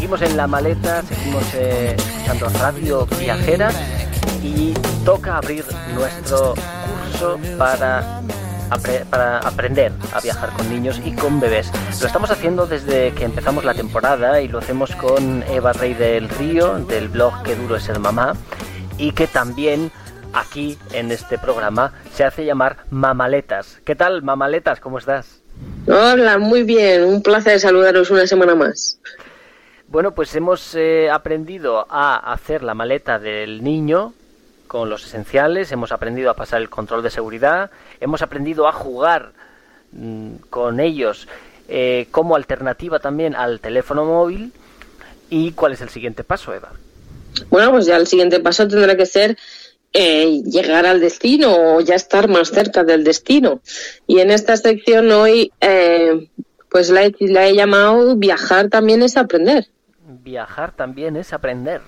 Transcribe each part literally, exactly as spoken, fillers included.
seguimos en la maleta, seguimos eh, escuchando Radio Viajera y toca abrir nuestro curso para, apre- para aprender a viajar con niños y con bebés. Lo estamos haciendo desde que empezamos la temporada y lo hacemos con Eva Rey del Río, del blog Qué duro es ser mamá, y que también aquí en este programa se hace llamar Mamaletas. ¿Qué tal, Mamaletas? ¿Cómo estás? Hola, muy bien. Un placer saludaros una semana más. Bueno, pues hemos eh, aprendido a hacer la maleta del niño con los esenciales, hemos aprendido a pasar el control de seguridad, hemos aprendido a jugar mmm, con ellos eh, como alternativa también al teléfono móvil. ¿Y cuál es el siguiente paso, Eva? Bueno, pues ya el siguiente paso tendrá que ser eh, llegar al destino o ya estar más cerca del destino. Y en esta sección hoy, eh, pues la he, la he llamado Viajar también es aprender. Viajar también es aprender.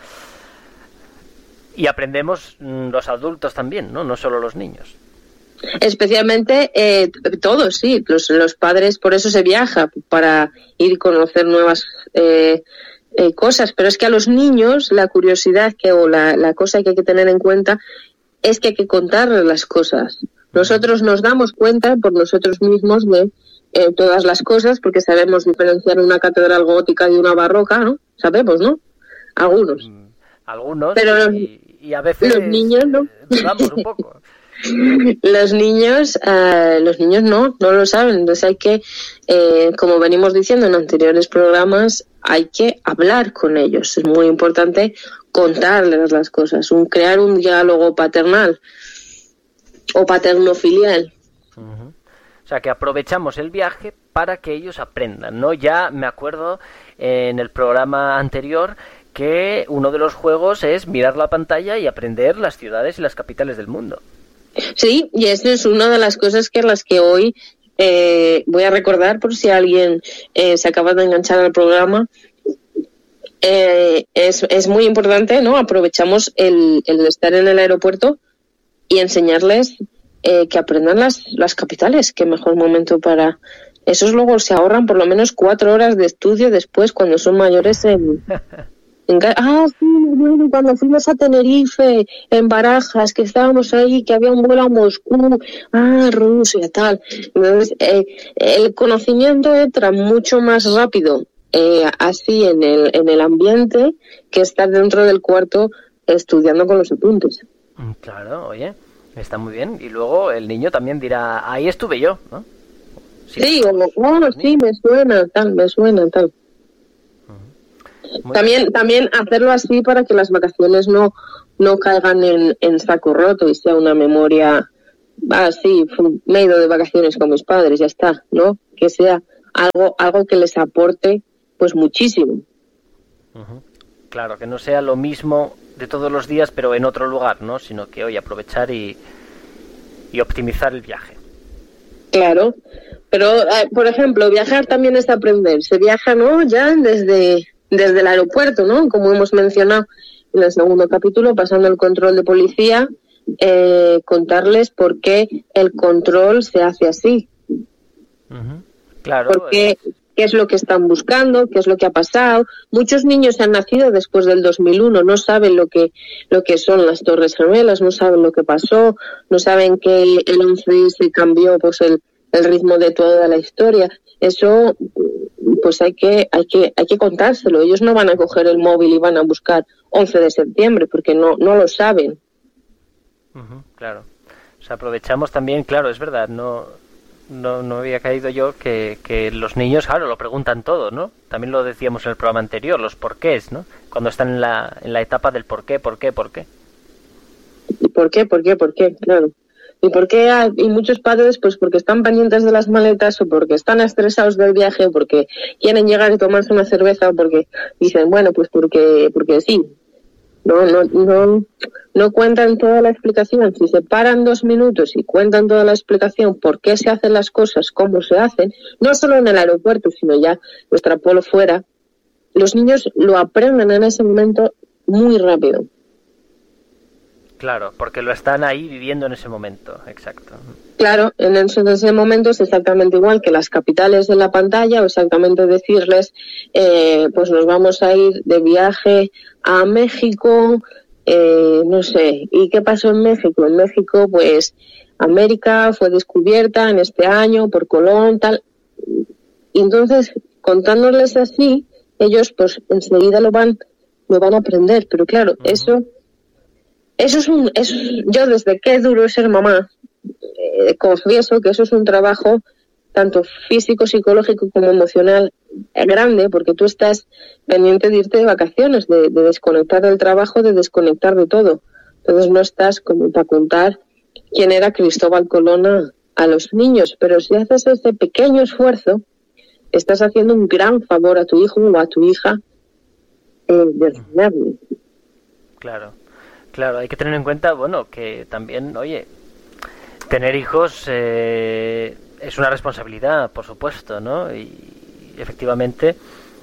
Y aprendemos los adultos también, ¿no? No solo los niños. Especialmente eh, todos, sí. Los, los padres, por eso se viaja, para ir a conocer nuevas eh, eh, cosas. Pero es que a los niños la curiosidad que o la, la cosa que hay que tener en cuenta es que hay que contarles las cosas. Nosotros nos damos cuenta por nosotros mismos de eh, todas las cosas porque sabemos diferenciar una catedral gótica de una barroca, ¿no? Sabemos, ¿no? Algunos. Algunos. Pero y... Y a veces los niños no. Dudamos un poco. Los niños, uh, los niños no, no lo saben. Entonces hay que, eh, como venimos diciendo en anteriores programas, hay que hablar con ellos. Es muy importante contarles las cosas, un crear un diálogo paternal o paterno-filial. Uh-huh. O sea, que aprovechamos el viaje para que ellos aprendan, ¿no? Ya me acuerdo eh, en el programa anterior que uno de los juegos es mirar la pantalla y aprender las ciudades y las capitales del mundo. Sí, y eso es una de las cosas que las que hoy eh, voy a recordar por si alguien eh, se acaba de enganchar al programa. Eh, es, es muy importante, ¿no? Aprovechamos el, el estar en el aeropuerto y enseñarles eh, que aprendan las, las capitales. Qué mejor momento para... Esos luego se ahorran por lo menos cuatro horas de estudio después cuando son mayores en... Ah, sí, bueno, cuando fuimos a Tenerife, en Barajas, que estábamos ahí, que había un vuelo a Moscú, ah, Rusia, tal. Entonces, eh, el conocimiento entra mucho más rápido eh, así en el, en el ambiente que estar dentro del cuarto estudiando con los apuntes. Claro, oye, está muy bien. Y luego el niño también dirá, ahí estuve yo, ¿no? Sí, sí, o, oh, sí, me suena, tal, me suena, tal. Muy también bien. También hacerlo así para que las vacaciones no no caigan en, en saco roto y sea una memoria, ah, sí, me he ido de vacaciones con mis padres, ya está, ¿no? Que sea algo algo que les aporte pues muchísimo. Uh-huh. Claro, que no sea lo mismo de todos los días pero en otro lugar, ¿no? Sino que hoy aprovechar y, y optimizar el viaje. Claro, pero eh, por ejemplo, viajar también es aprender. Se viaja, ¿no? Ya desde... desde el aeropuerto, ¿no? Como hemos mencionado en el segundo capítulo, pasando el control de policía, eh, contarles por qué el control se hace así. Uh-huh. Claro. Por qué, qué es lo que están buscando, qué es lo que ha pasado. Muchos niños han nacido después del dos mil uno, no saben lo que lo que son las Torres Gemelas, no saben lo que pasó, no saben que el once se cambió pues el, el ritmo de toda la historia. Eso pues hay que hay que hay que contárselo. Ellos no van a coger el móvil y van a buscar once de septiembre porque no no lo saben. Uh-huh, claro. O sea, aprovechamos también, claro, es verdad, no no no había caído yo que, que los niños, claro, lo preguntan todo, ¿no? También lo decíamos en el programa anterior, los porqués, ¿no? Cuando están en la en la etapa del por qué, por qué, por qué. ¿Por qué? ¿Por qué? ¿Por qué? Claro. ¿Y por qué hay y muchos padres? Pues porque están pendientes de las maletas o porque están estresados del viaje o porque quieren llegar y tomarse una cerveza o porque dicen, bueno, pues porque porque sí. No, no, no, no cuentan toda la explicación. Si se paran dos minutos y cuentan toda la explicación por qué se hacen las cosas, cómo se hacen, no solo en el aeropuerto, sino ya nuestra polo fuera, los niños lo aprenden en ese momento muy rápido. Claro, porque lo están ahí viviendo en ese momento, exacto. Claro, en ese, en ese momento es exactamente igual que las capitales de la pantalla, o exactamente decirles, eh, pues nos vamos a ir de viaje a México, eh, no sé, ¿y qué pasó en México? En México, pues, América fue descubierta en este año por Colón, tal. Y entonces, contándoles así, ellos, pues, enseguida lo van, lo van a aprender. Pero claro, uh-huh. eso... Eso es un, eso, yo desde que es duro ser mamá, eh, confieso que eso es un trabajo tanto físico, psicológico como emocional eh, grande, porque tú estás pendiente de irte de vacaciones, de, de desconectar del trabajo, de desconectar de todo. Entonces no estás como para contar quién era Cristóbal Colón a, a los niños, pero si haces ese pequeño esfuerzo, estás haciendo un gran favor a tu hijo o a tu hija eh, de enseñarle. Claro. Claro, hay que tener en cuenta, bueno, que también, oye, tener hijos eh, es una responsabilidad, por supuesto, ¿no? Y efectivamente,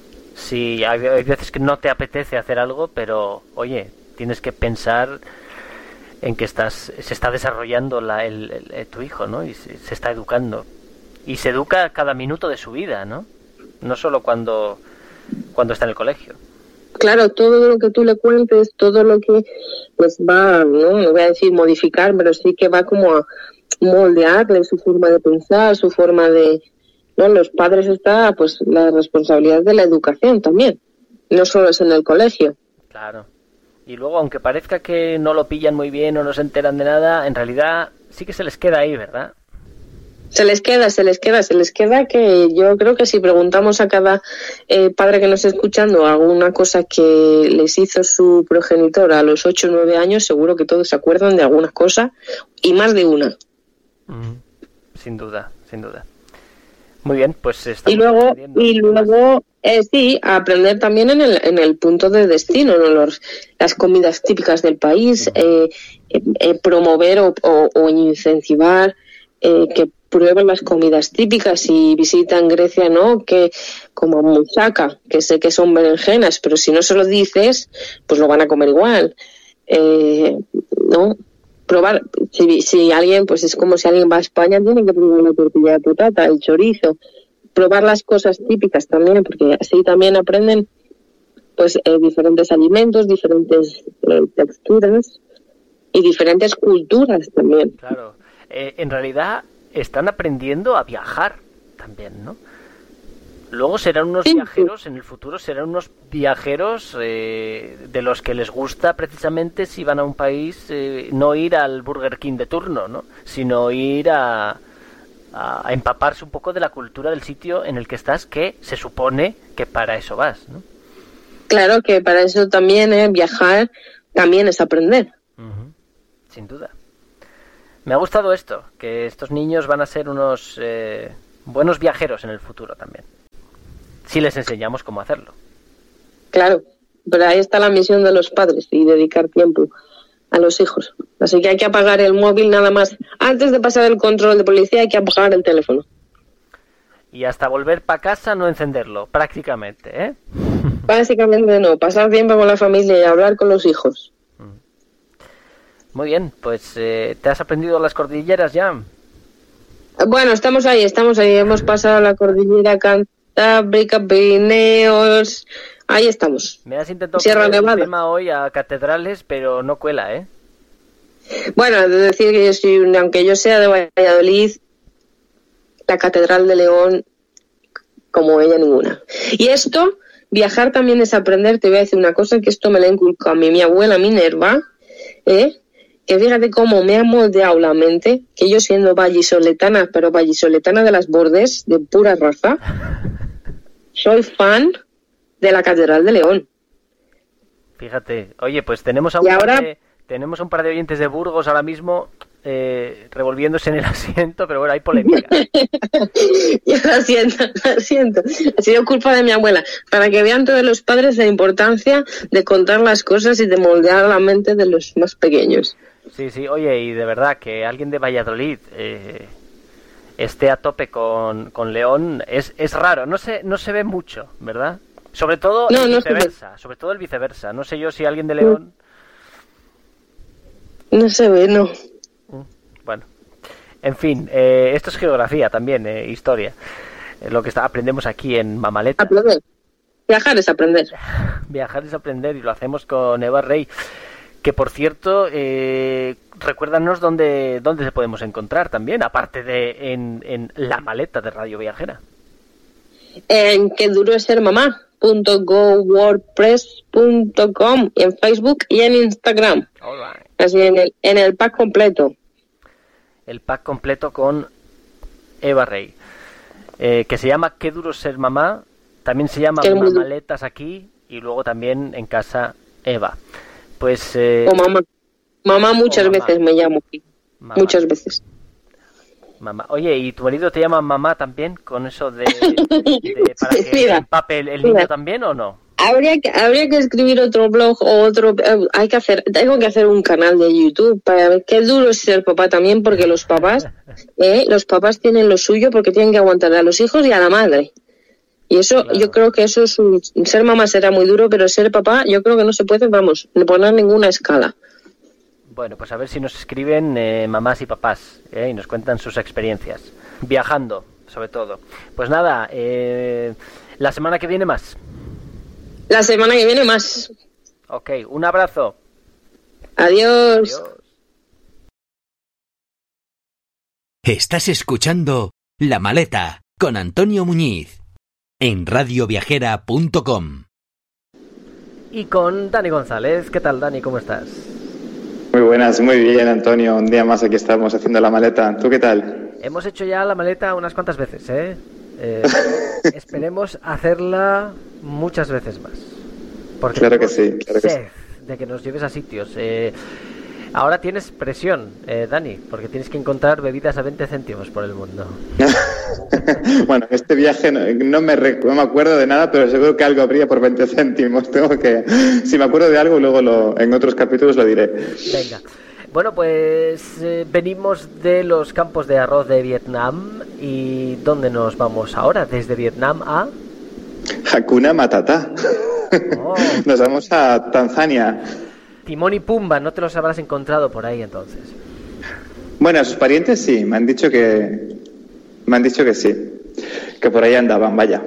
si hay, hay veces que no te apetece hacer algo, pero, oye, tienes que pensar en que estás se está desarrollando la, el, el, el, tu hijo, ¿no? Y se, se está educando. Y se educa cada minuto de su vida, ¿no? No solo cuando, cuando está en el colegio. Claro, todo lo que tú le cuentes, todo lo que pues va, no, no voy a decir modificar, pero sí que va como a moldearle su forma de pensar, su forma de, no, los padres está pues la responsabilidad de la educación también, no solo es en el colegio. Claro. Y luego, aunque parezca que no lo pillan muy bien o no se enteran de nada, en realidad sí que se les queda ahí, ¿verdad? Se les queda, se les queda, se les queda que yo creo que si preguntamos a cada eh, padre que nos esté escuchando alguna cosa que les hizo su progenitor a los ocho o nueve años, seguro que todos se acuerdan de alguna cosa y más de una. Mm, sin duda, sin duda. Muy bien, pues estamos y luego y luego eh, sí, aprender también en el en el punto de destino, ¿no? Los, las comidas típicas del país, eh, eh, promover o, o, o incentivar eh, que prueben las comidas típicas. Si visitan Grecia, ¿no? Que como moussaka, que sé que son berenjenas, pero si no se lo dices, pues lo van a comer igual. Eh, ¿no? Probar, si, si alguien, pues es como si alguien va a España, tiene que probar la tortilla de patata, el chorizo, probar las cosas típicas también, porque así también aprenden pues eh, diferentes alimentos, diferentes eh, texturas y diferentes culturas también. Claro, eh, en realidad están aprendiendo a viajar también, ¿no? Luego serán unos sí, viajeros, sí. En el futuro serán unos viajeros eh, de los que les gusta precisamente, si van a un país, eh, no ir al Burger King de turno, ¿no? Sino ir a, a, a empaparse un poco de la cultura del sitio en el que estás, que se supone que para eso vas, ¿no? Claro que para eso también, ¿eh? Viajar también es aprender. Uh-huh. Sin duda. Me ha gustado esto, que estos niños van a ser unos eh, buenos viajeros en el futuro también. Si les enseñamos cómo hacerlo. Claro, pero ahí está la misión de los padres y dedicar tiempo a los hijos. Así que hay que apagar el móvil nada más. Antes de pasar el control de policía hay que apagar el teléfono. Y hasta volver para casa no encenderlo, prácticamente, ¿eh? Básicamente no, pasar tiempo con la familia y hablar con los hijos. Muy bien, pues eh, ¿te has aprendido las cordilleras ya? Bueno, estamos ahí, estamos ahí. Hemos pasado la cordillera Cantábrica, Pirineos. Ahí estamos. Me has intentado poner el tema hoy a catedrales, pero no cuela, ¿eh? Bueno, es decir que yo soy, aunque yo sea de Valladolid, la Catedral de León, como ella, ninguna. Y esto, viajar también es aprender. Te voy a decir una cosa, que esto me la inculcó a mí mi abuela Minerva, ¿eh? Que fíjate cómo me ha moldeado la mente, que yo siendo vallisoletana, pero vallisoletana de las Bordes, de pura raza, soy fan de la Catedral de León. Fíjate, oye, pues tenemos a un, ahora... par, de, tenemos a un par de oyentes de Burgos ahora mismo eh, revolviéndose en el asiento, pero bueno, hay polémica. Yo lo siento, lo siento. Ha sido culpa de mi abuela. Para que vean todos los padres la importancia de contar las cosas y de moldear la mente de los más pequeños. Sí, sí, oye, y de verdad que alguien de Valladolid eh, esté a tope con, con León es, es raro, no se, no se ve mucho, ¿verdad? Sobre todo no, el no viceversa, sobre todo el viceversa. No sé yo si alguien de León No se ve, no. Bueno, en fin, eh, esto es geografía también, eh, historia. Eh, lo que está, aprendemos aquí en Mamaleta. Aprender. Viajar es aprender. Viajar es aprender y lo hacemos con Eva Rey. Que por cierto, eh, recuérdanos dónde, dónde se podemos encontrar también, aparte de en, en la maleta de Radio Viajera. En que duro es ser mamá punto go wordpress punto com, en Facebook y en Instagram. Right. Así en el, en el pack completo. El pack completo con Eva Rey. Eh, que se llama Qué duro ser mamá. También se llama Mamaletas aquí. Y luego también en casa Eva. Pues eh, o mamá. Mamá muchas mamá. veces me llamo aquí. Mamá. Muchas veces. Mamá. Oye, ¿y tu marido te llama mamá también? Con eso de, de para que mira, empape el, el niño mira. también, ¿o no? Habría que habría que escribir otro blog o otro. Hay que hacer, tengo que hacer un canal de YouTube para ver qué duro es ser papá también, porque los papás, eh, los papás tienen lo suyo porque tienen que aguantar a los hijos y a la madre. Y eso, claro. Yo creo que eso es un, ser mamá será muy duro, pero ser papá, yo creo que no se puede, vamos, no poner ninguna escala. Bueno, pues a ver si nos escriben eh, mamás y papás eh, y nos cuentan sus experiencias. Viajando, sobre todo. Pues nada, eh, la semana que viene más. La semana que viene más. Ok, un abrazo. Adiós. Adiós. Estás escuchando La Maleta con Antonio Muñiz en radio viajera punto com. Y con Dani González. ¿Qué tal, Dani? ¿Cómo estás? Muy buenas, muy bien, Antonio. Un día más aquí estamos haciendo la maleta. ¿Tú qué tal? Hemos hecho ya la maleta unas cuantas veces, ¿eh? eh esperemos hacerla muchas veces más. Porque claro que sí, claro que sí. De que nos lleves a sitios. Eh, ahora tienes presión, eh, Dani, porque tienes que encontrar bebidas a veinte céntimos por el mundo. Bueno, este viaje no, no, me rec- no me acuerdo de nada, pero seguro que algo habría por veinte céntimos. Tengo que, si me acuerdo de algo, luego lo, en otros capítulos lo diré. Venga. Bueno, pues eh, venimos de los campos de arroz de Vietnam. ¿Y dónde nos vamos ahora? Desde Vietnam a... Hakuna Matata. Oh. Nos vamos a Tanzania. Timón y Pumba, ¿no te los habrás encontrado por ahí entonces? Bueno, a sus parientes sí, me han dicho que me han dicho que sí, que por ahí andaban, vaya.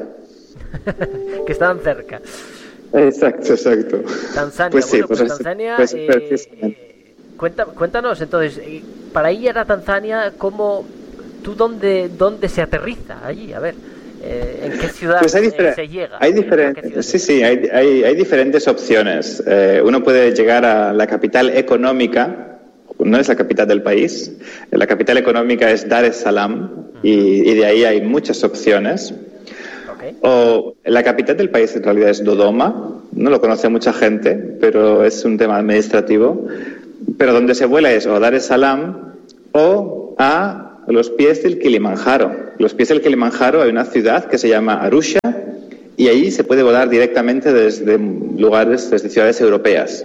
Que estaban cerca. Exacto, exacto. Tanzania, pues sí, bueno, pues, pues Tanzania. Pues, eh, eh, cuenta, cuéntanos entonces, para ir a Tanzania, ¿cómo, tú dónde, dónde se aterriza allí? A ver. Eh, ¿En qué ciudad pues hay difer- se llega? Hay diferentes, sí, sí, hay, hay, hay diferentes opciones. Eh, uno puede llegar a la capital económica, no es la capital del país, la capital económica es Dar es Salaam, uh-huh. y, y de ahí hay muchas opciones. Okay. O la capital del país en realidad es Dodoma, no lo conoce mucha gente, pero es un tema administrativo. Pero donde se vuela es o Dar es Salaam o a los pies del Kilimanjaro. Los pies del Kilimanjaro hay una ciudad que se llama Arusha y allí se puede volar directamente desde lugares, desde ciudades europeas.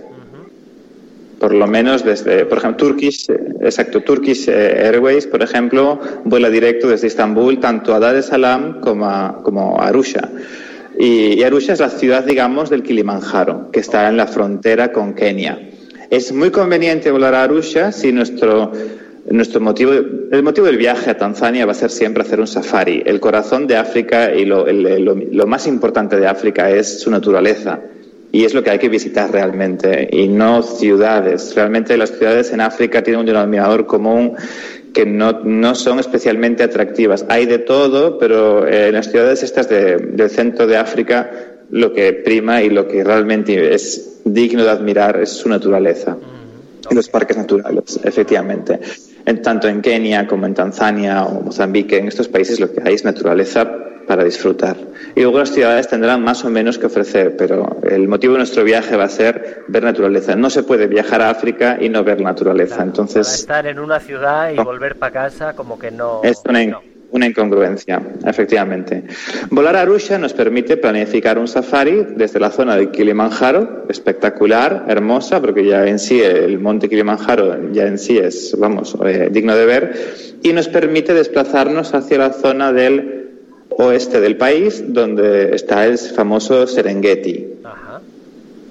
Uh-huh. Por lo menos desde, por ejemplo, Turkish, exacto, Turkish Airways, por ejemplo, vuela directo desde Estambul tanto a Dar es Salaam como a, como a Arusha. Y, y Arusha es la ciudad, digamos, del Kilimanjaro, que está en la frontera con Kenia. Es muy conveniente volar a Arusha si nuestro Nuestro motivo, el motivo del viaje a Tanzania va a ser siempre hacer un safari. El corazón de África y lo, el, lo, lo más importante de África es su naturaleza. Y es lo que hay que visitar realmente, y no ciudades. Realmente las ciudades en África tienen un denominador común que no, no son especialmente atractivas. Hay de todo, pero en las ciudades estas de, del centro de África lo que prima y lo que realmente es digno de admirar es su naturaleza. Y los parques naturales, efectivamente. En, tanto en Kenia como en Tanzania o Mozambique, en estos países lo que hay es naturaleza para disfrutar. Y luego las ciudades tendrán más o menos que ofrecer, pero el motivo de nuestro viaje va a ser ver naturaleza. No se puede viajar a África y no ver naturaleza. Claro, entonces, para estar en una ciudad y no. volver para casa como que no... Es una, no. una incongruencia, efectivamente. Volar a Arusha nos permite planificar un safari desde la zona del Kilimanjaro, espectacular, hermosa, porque ya en sí el monte Kilimanjaro ya en sí es, vamos, eh, digno de ver, y nos permite desplazarnos hacia la zona del oeste del país, donde está el famoso Serengeti. Ajá.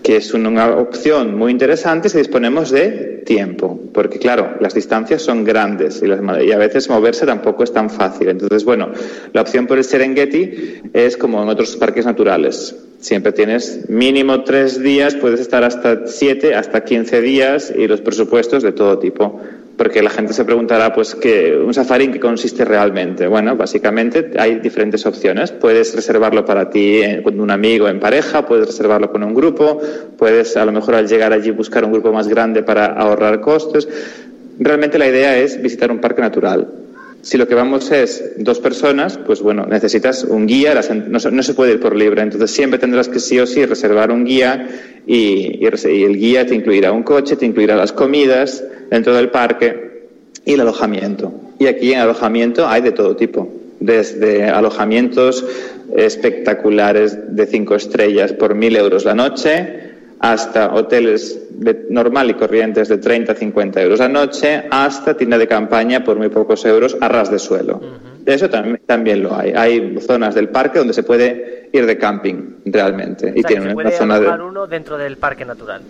que es una opción muy interesante si disponemos de tiempo, porque claro, las distancias son grandes y, las, y a veces moverse tampoco es tan fácil. Entonces, bueno, la opción por el Serengeti es como en otros parques naturales. Siempre tienes mínimo tres días, puedes estar hasta siete, hasta quince días y los presupuestos de todo tipo. Porque la gente se preguntará, pues, ¿qué, un safari en qué consiste realmente? Bueno, básicamente hay diferentes opciones. Puedes reservarlo para ti con un amigo en pareja, puedes reservarlo con un grupo, puedes a lo mejor al llegar allí buscar un grupo más grande para ahorrar costes. Realmente la idea es visitar un parque natural. Si lo que vamos es dos personas, pues bueno, necesitas un guía, no, no se puede ir por libre, entonces siempre tendrás que sí o sí reservar un guía y, y, y el guía te incluirá un coche, te incluirá las comidas dentro del parque y el alojamiento. Y aquí en alojamiento hay de todo tipo, desde alojamientos espectaculares de cinco estrellas por mil euros la noche, hasta hoteles de normal y corrientes de treinta a cincuenta euros la noche, hasta tienda de campaña por muy pocos euros a ras de suelo. Uh-huh. Eso también, también lo hay. Hay zonas del parque donde se puede ir de camping realmente. O y sea, tiene que se una puede zona de uno dentro del parque natural.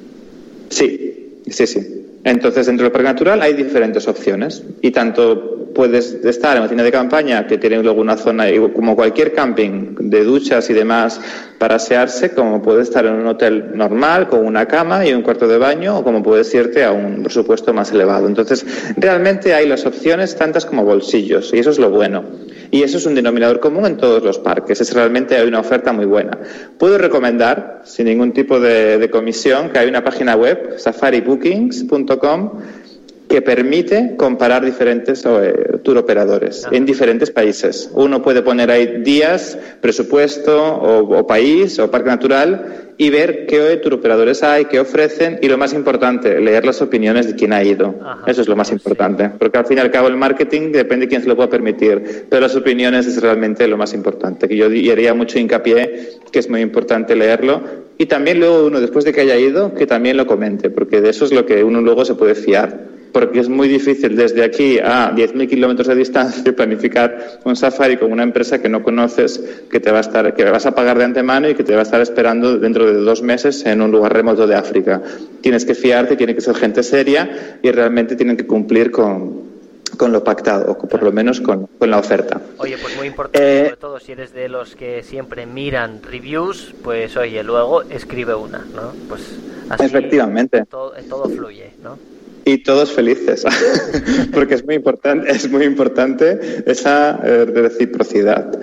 Sí, sí, sí. Entonces, dentro del parque natural hay diferentes opciones y tanto puedes estar en una tienda de campaña que tiene luego una zona, como cualquier camping, de duchas y demás para asearse, como puedes estar en un hotel normal con una cama y un cuarto de baño, o como puedes irte a un presupuesto más elevado. Entonces, realmente hay las opciones tantas como bolsillos y eso es lo bueno. Y eso es un denominador común en todos los parques. Es realmente hay una oferta muy buena. Puedo recomendar, sin ningún tipo de, de comisión, que hay una página web, safari bookings punto com, que permite comparar diferentes eh, tour operadores en diferentes países. Uno puede poner ahí días, presupuesto o, o país o parque natural y ver qué tour operadores hay, qué ofrecen y lo más importante, leer las opiniones de quien ha ido. Ajá, eso es lo más importante, sí. Porque al fin y al cabo el marketing depende de quién se lo pueda permitir, pero las opiniones es realmente lo más importante, que yo haría mucho hincapié que es muy importante leerlo y también luego uno después de que haya ido que también lo comente, porque de eso es lo que uno luego se puede fiar. Porque es muy difícil desde aquí a diez mil kilómetros de distancia planificar un safari con una empresa que no conoces, que te va a estar, que vas a pagar de antemano y que te va a estar esperando dentro de dos meses en un lugar remoto de África. Tienes que fiarte, tiene que ser gente seria y realmente tienen que cumplir con, con lo pactado, o por lo menos con, con la oferta. Oye, pues muy importante, eh, sobre todo si eres de los que siempre miran reviews, pues oye, luego escribe una, ¿no? Pues así efectivamente. Todo, todo fluye, ¿no? Y todos felices, porque es muy importante, es muy importante esa eh, reciprocidad.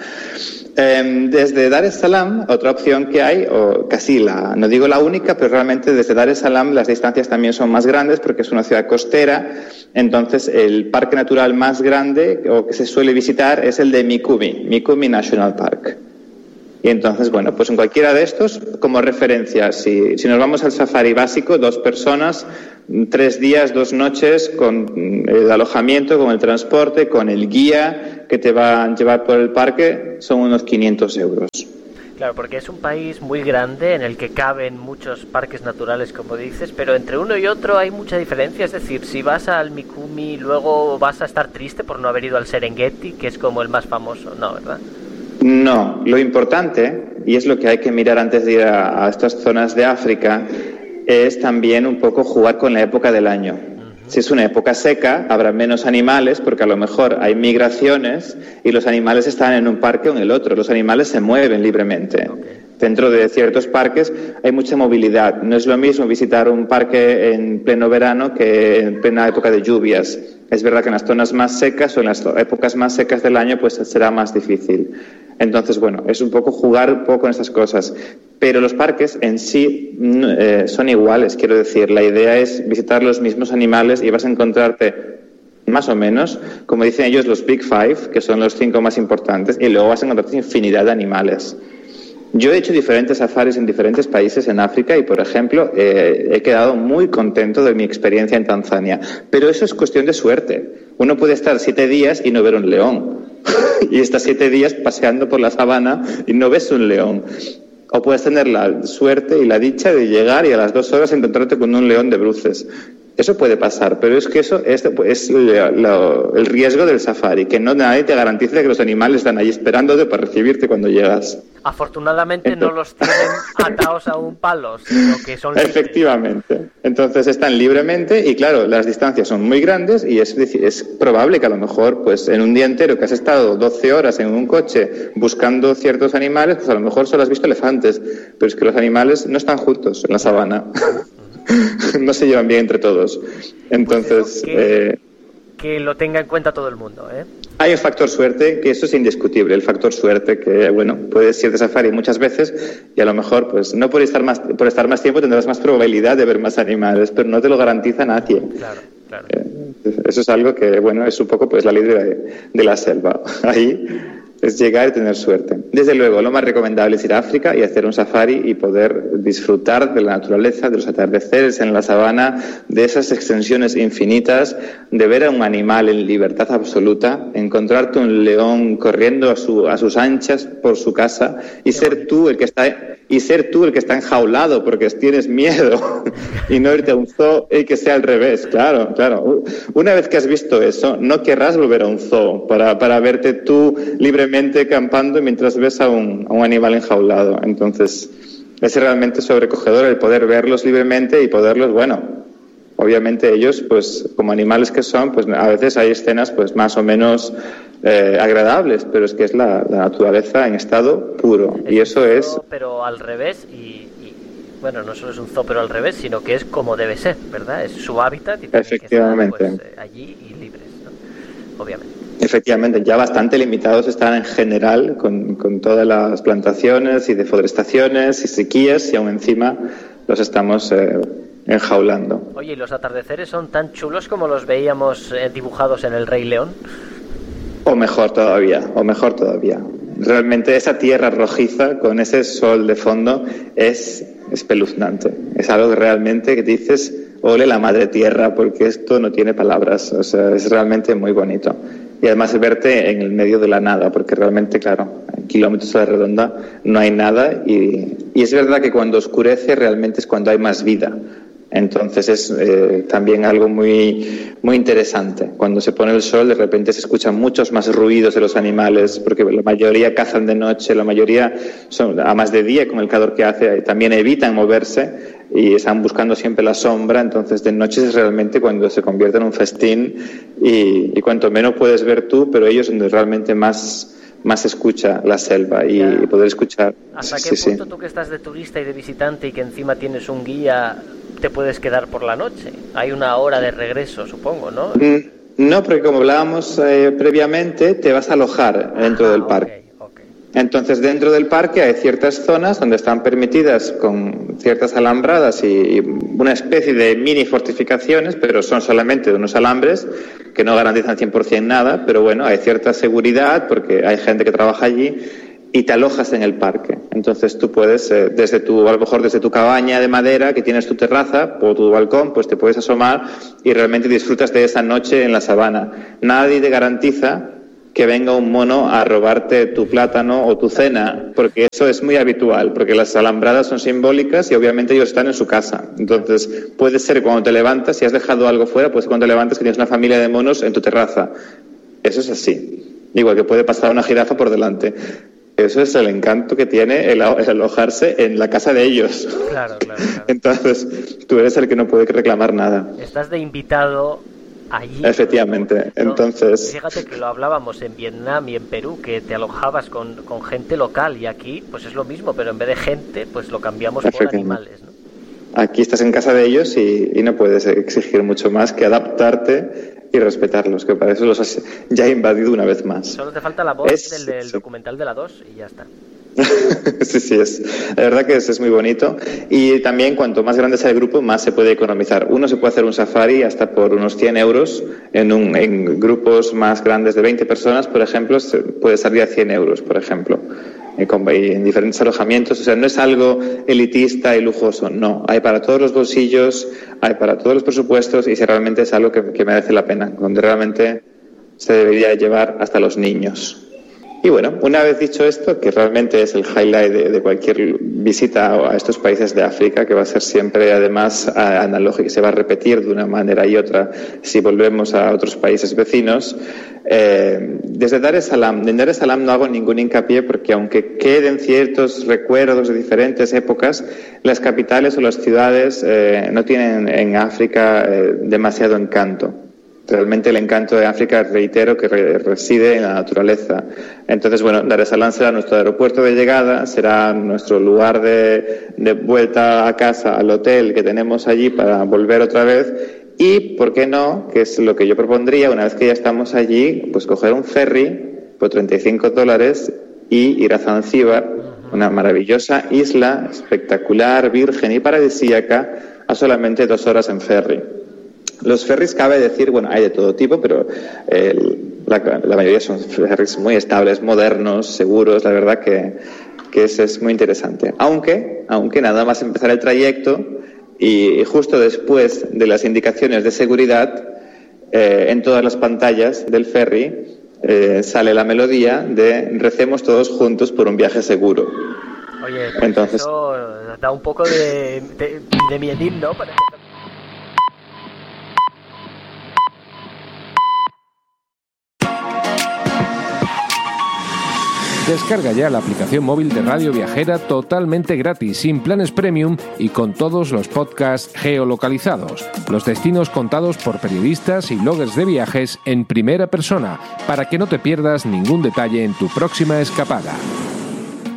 Eh, desde Dar es Salaam, otra opción que hay, o casi la, no digo la única, pero realmente desde Dar es Salaam las distancias también son más grandes porque es una ciudad costera. Entonces el parque natural más grande o que se suele visitar es el de Mikumi, Mikumi National Park. Y entonces, bueno, pues en cualquiera de estos, como referencia, si, si nos vamos al safari básico, dos personas, tres días, dos noches, con el alojamiento, con el transporte, con el guía que te va a llevar por el parque, son unos quinientos euros. Claro, porque es un país muy grande en el que caben muchos parques naturales, como dices, pero entre uno y otro hay mucha diferencia. Es decir, si vas al Mikumi, luego vas a estar triste por no haber ido al Serengeti, que es como el más famoso, ¿no? ¿Verdad? No, lo importante, y es lo que hay que mirar antes de ir a, a estas zonas de África, es también un poco jugar con la época del año. Uh-huh. Si es una época seca, habrá menos animales, porque a lo mejor hay migraciones y los animales están en un parque o en el otro. Los animales se mueven libremente. Okay. Dentro de ciertos parques hay mucha movilidad. No es lo mismo visitar un parque en pleno verano que en plena época de lluvias. Es verdad que en las zonas más secas o en las épocas más secas del año pues será más difícil. Entonces, bueno, es un poco jugar un poco con estas cosas. Pero los parques en sí eh, son iguales, quiero decir. La idea es visitar los mismos animales y vas a encontrarte más o menos, como dicen ellos, los Big Five, que son los cinco más importantes, y luego vas a encontrarte infinidad de animales. Yo he hecho diferentes safaris en diferentes países en África y, por ejemplo, eh, he quedado muy contento de mi experiencia en Tanzania. Pero eso es cuestión de suerte. Uno puede estar siete días y no ver un león. Y estás siete días paseando por la sabana y no ves un león. O puedes tener la suerte y la dicha de llegar y a las dos horas encontrarte con un león de bruces. Eso puede pasar, pero es que eso es, es lo, lo, el riesgo del safari, que no nadie te garantiza que los animales están ahí esperándote para recibirte cuando llegas. Afortunadamente Entonces, no los tienen atados a un palo, sino que son libres. Efectivamente. Entonces están libremente y claro, las distancias son muy grandes y es, es probable que a lo mejor pues en un día entero que has estado doce horas en un coche buscando ciertos animales, pues a lo mejor solo has visto elefantes, pero es que los animales no están juntos en la sabana. No se llevan bien entre todos. Entonces, pues que, eh, que lo tenga en cuenta todo el mundo, ¿eh? Hay un factor suerte, que eso es indiscutible, el factor suerte, que bueno, puedes ir de safari muchas veces y a lo mejor, pues no por estar más, por estar más tiempo tendrás más probabilidad de ver más animales, pero no te lo garantiza nadie. Claro, claro. Eh, eso es algo que, bueno, es un poco pues la ley de, de la selva. Ahí es llegar y tener suerte. Desde luego, lo más recomendable es ir a África y hacer un safari y poder disfrutar de la naturaleza, de los atardeceres en la sabana, de esas extensiones infinitas, de ver a un animal en libertad absoluta, encontrarte un león corriendo a, su, a sus anchas por su casa y ser tú el que está y ser tú el que está enjaulado porque tienes miedo y no irte a un zoo y que sea al revés. Claro, claro. Una vez que has visto eso, no querrás volver a un zoo para, para verte tú libremente campando mientras ves a un, a un animal enjaulado. Entonces, es realmente sobrecogedor el poder verlos libremente y poderlos, bueno, obviamente ellos, pues como animales que son, pues a veces hay escenas pues más o menos eh, agradables, pero es que es la, la naturaleza en estado puro. Es y eso zoo, es... pero al revés y, y, bueno, no solo es un zoo pero al revés, sino que es como debe ser, ¿verdad? Es su hábitat y tiene Efectivamente. que estar, pues, allí y libres, ¿no? Obviamente. Efectivamente, ya bastante limitados están en general con, con todas las plantaciones y deforestaciones y sequías y aún encima los estamos eh, enjaulando. Oye, ¿y los atardeceres son tan chulos como los veíamos eh, dibujados en El Rey León? O mejor todavía, o mejor todavía. Realmente esa tierra rojiza con ese sol de fondo es espeluznante. Es algo que realmente que dices, ole la madre tierra, porque esto no tiene palabras. O sea, es realmente muy bonito. Y además verte en el medio de la nada, porque realmente, claro, en kilómetros a la redonda no hay nada y, y es verdad que cuando oscurece realmente es cuando hay más vida. Entonces es eh, también algo muy, muy interesante. Cuando se pone el sol de repente se escuchan muchos más ruidos de los animales, porque la mayoría cazan de noche, la mayoría son, a más de día con el calor que hace, también evitan moverse y están buscando siempre la sombra. Entonces de noche es realmente cuando se convierte en un festín y, y cuanto menos puedes ver tú, pero ellos donde realmente más... más escucha la selva y, y poder escuchar. ¿Hasta qué sí, punto sí. tú que estás de turista y de visitante y que encima tienes un guía te puedes quedar por la noche? Hay una hora de regreso, supongo, ¿no? No, porque como hablábamos eh, previamente, te vas a alojar dentro ah, del parque. Okay, okay. Entonces, dentro del parque hay ciertas zonas donde están permitidas con ciertas alambradas y, y una especie de mini fortificaciones, pero son solamente unos alambres que no garantizan cien por ciento nada, pero bueno, hay cierta seguridad porque hay gente que trabaja allí y te alojas en el parque. Entonces tú puedes, eh, desde tu, a lo mejor desde tu cabaña de madera que tienes tu terraza o tu balcón, pues te puedes asomar y realmente disfrutas de esa noche en la sabana. Nadie te garantiza que venga un mono a robarte tu plátano o tu cena, porque eso es muy habitual, porque las alambradas son simbólicas y obviamente ellos están en su casa. Entonces puede ser cuando te levantas, si has dejado algo fuera, pues cuando te levantas que tienes una familia de monos en tu terraza. Eso es así. Igual que puede pasar una jirafa por delante. Eso es el encanto que tiene el, el alojarse en la casa de ellos. Claro, claro, claro. Entonces, tú eres el que no puede reclamar nada. Estás de invitado allí. Efectivamente. ¿No? Entonces... Fíjate que lo hablábamos en Vietnam y en Perú, que te alojabas con, con gente local, y aquí pues es lo mismo, pero en vez de gente, pues lo cambiamos por animales, ¿no? Aquí estás en casa de ellos y, y no puedes exigir mucho más que adaptarte y respetarlos, que para eso los has ya invadido una vez más. Solo te falta la voz es, del, del sí. documental de la dos y ya está. Sí, sí, es. La verdad que es, es muy bonito. Y también cuanto más grande sea el grupo, más se puede economizar. Uno se puede hacer un safari hasta por unos cien euros. En, un, en grupos más grandes de veinte personas, por ejemplo, se puede salir a cien euros, por ejemplo. Y en diferentes alojamientos. O sea, no es algo elitista y lujoso. No, hay para todos los bolsillos, hay para todos los presupuestos y si realmente es algo que, que merece la pena, donde realmente se debería llevar hasta los niños. Y bueno, una vez dicho esto, que realmente es el highlight de, de cualquier visita a estos países de África, que va a ser siempre además analógico, se va a repetir de una manera y otra si volvemos a otros países vecinos, eh, desde Dar es Salaam, en Dar es Salaam no hago ningún hincapié porque aunque queden ciertos recuerdos de diferentes épocas, las capitales o las ciudades eh, no tienen en África eh, demasiado encanto. Realmente el encanto de África, reitero, que re- reside en la naturaleza. Entonces, bueno, Dar es Salaam será nuestro aeropuerto de llegada, será nuestro lugar de, de vuelta a casa, al hotel que tenemos allí para volver otra vez. Y, ¿por qué no?, que es lo que yo propondría, una vez que ya estamos allí, pues coger un ferry por treinta y cinco dólares y ir a Zanzíbar, una maravillosa isla, espectacular, virgen y paradisíaca, a solamente dos horas en ferry. Los ferries, cabe decir, bueno, hay de todo tipo, pero eh, la, la mayoría son ferries muy estables, modernos, seguros, la verdad que, que es, es muy interesante. Aunque, aunque nada más empezar el trayecto y justo después de las indicaciones de seguridad, eh, en todas las pantallas del ferry eh, sale la melodía de recemos todos juntos por un viaje seguro. Oye, pues entonces eso da un poco de, de, de miedín, ¿no? Para empezar. Descarga ya la aplicación móvil de Radio Viajera totalmente gratis, sin planes premium y con todos los podcasts geolocalizados. Los destinos contados por periodistas y bloggers de viajes en primera persona, para que no te pierdas ningún detalle en tu próxima escapada.